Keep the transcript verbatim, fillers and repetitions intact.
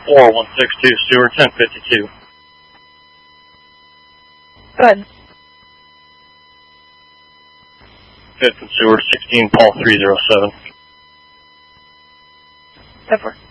four one six two, sewer ten fifty-two. Go ahead. Fifth and sewer sixteen, Paul three zero seven. Go for it.